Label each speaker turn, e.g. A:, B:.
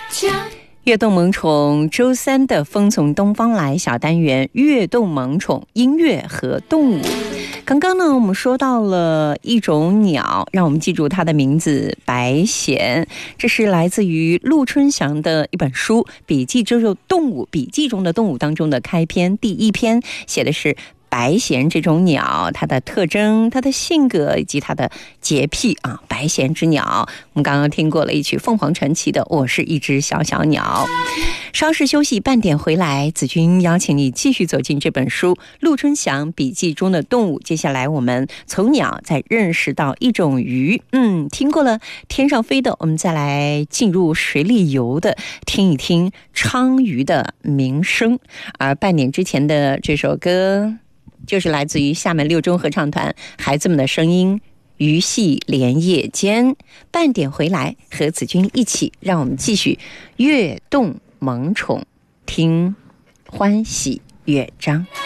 A: 跃动萌宠周三的风从东方来小单元，跃动萌宠音乐和动物。刚刚呢，我们说到了一种鸟，让我们记住它的名字白鹇。这是来自于陆春祥的一本书《笔记之动物笔记中的动物》当中的开篇第一篇，写的是白鹇这种鸟，它的特征、它的性格以及它的洁癖啊。白鹇之鸟，我们刚刚听过了一曲凤凰传奇的《我是一只小小鸟》。稍事休息，半点回来，子君邀请你继续走进这本书《陆春祥笔记中的动物》。接下来我们从鸟再认识到一种鱼，听过了天上飞的，我们再来进入水里游的，听一听鲳鱼的鸣声。而半点之前的这首歌就是来自于厦门六中合唱团孩子们的声音，鱼戏莲叶间。半点回来，和子君一起，让我们继续跃动萌宠，听欢喜乐章。